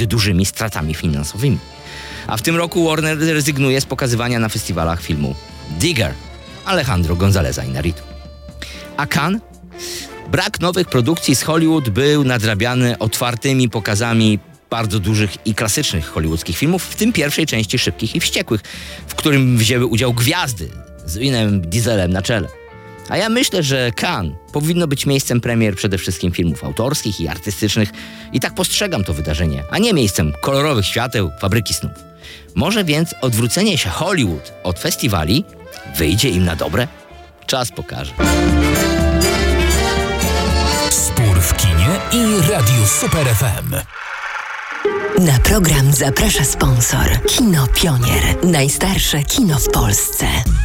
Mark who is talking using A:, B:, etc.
A: zbyt dużymi stratami finansowymi. A w tym roku Warner rezygnuje z pokazywania na festiwalach filmu Digger Alejandro Gonzáleza Iñárritu. A Cannes? Brak nowych produkcji z Hollywood był nadrabiany otwartymi pokazami bardzo dużych i klasycznych hollywoodzkich filmów, w tym pierwszej części Szybkich i Wściekłych, w którym wzięły udział gwiazdy z Vinem Dieselem na czele. A ja myślę, że Cannes powinno być miejscem premier przede wszystkim filmów autorskich i artystycznych i tak postrzegam to wydarzenie, a nie miejscem kolorowych świateł, fabryki snów. Może więc odwrócenie się Hollywood od festiwali wyjdzie im na dobre? Czas pokaże.
B: Spór w kinie i Radiu Super FM.
C: Na program zaprasza sponsor Kino Pionier. Najstarsze kino w Polsce.